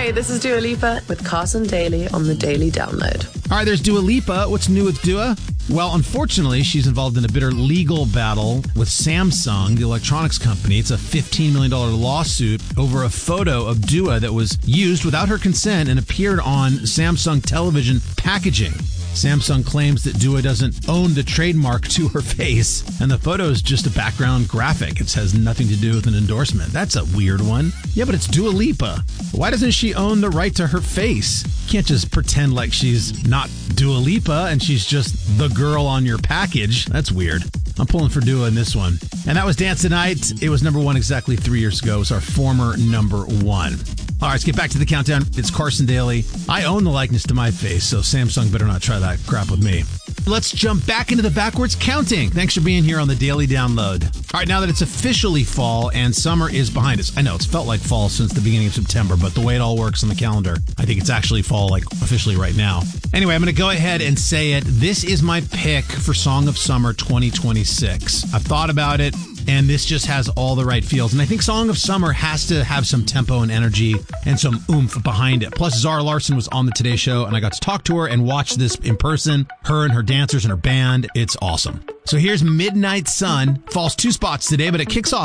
Hey, this is Dua Lipa with Carson Daly on the Daily Download. All right, there's Dua Lipa. What's new with Dua? Well, unfortunately, she's involved in a bitter legal battle with Samsung, the electronics company. It's a $15 million lawsuit over a photo of Dua that was used without her consent and appeared on Samsung television packaging. Samsung claims that Dua doesn't own the trademark to her face, and the photo is just a background graphic. It has nothing to do with an endorsement. That's a weird one. Yeah, but it's Dua Lipa. Why doesn't she own the right to her face? You can't just pretend like she's not Dua Lipa and she's just the girl on your package. That's weird. I'm pulling for Dua in this one. And that was Dance the Night. It was number one exactly 3 years ago. It was our former number one. All right, let's get back to the countdown. It's Carson Daly. I own the likeness to my face, so Samsung better not try that crap with me. Let's jump back into the backwards counting. Thanks for being here on the Daily Download. All right, now that it's officially fall and summer is behind us. I know it's felt like fall since the beginning of September, but the way it all works on the calendar, I think it's actually fall like officially right now. Anyway, I'm going to go ahead and say it. This is my pick for Song of Summer 2026. I've thought about it, and this just has all the right feels. And I think Song of Summer has to have some tempo and energy and some oomph behind it. Plus, Zara Larsson was on the Today Show, and I got to talk to her and watch this in person. Her and her dancers and her band. It's awesome. So here's Midnight Sun. Falls 2 spots today, but it kicks off